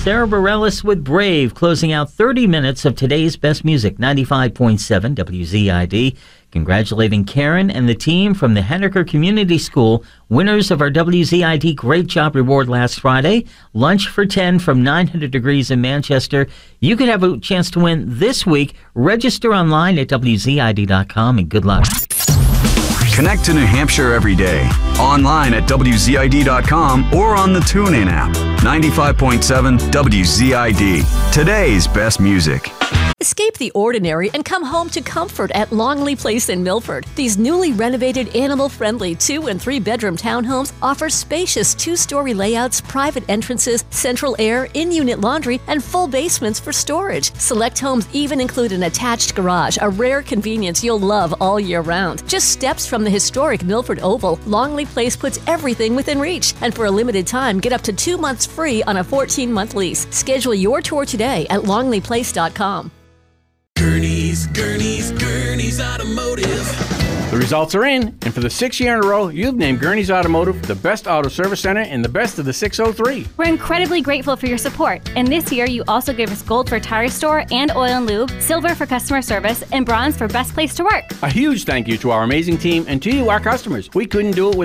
Sarah Bareilles with Brave, closing out 30 minutes of today's best music, 95.7 WZID. Congratulating Karen and the team from the Henniker Community School, winners of our WZID Great Job Reward last Friday. Lunch for 10 from 900 Degrees in Manchester. You could have a chance to win this week. Register online at WZID.com and good luck. Connect to New Hampshire every day. Online at WZID.com or on the TuneIn app. 95.7 WZID. Today's best music. Escape the ordinary and come home to comfort at Longley Place in Milford. These newly renovated, animal-friendly 2- and 3-bedroom townhomes offer spacious 2-story layouts, private entrances, central air, in-unit laundry, and full basements for storage. Select homes even include an attached garage, a rare convenience you'll love all year round. Just steps from the historic Milford Oval, Longley Place puts everything within reach. And for a limited time, get up to 2 months free on a 14-month lease. Schedule your tour today at longleyplace.com. Gurney's Automotive. The results are in, and for the 6th year in a row, you've named Gurney's Automotive the best auto service center and the best of the 603. We're incredibly grateful for your support, and this year you also gave us gold for tire store and oil and lube, silver for customer service, and bronze for best place to work. A huge thank you to our amazing team and to you, our customers. We couldn't do it without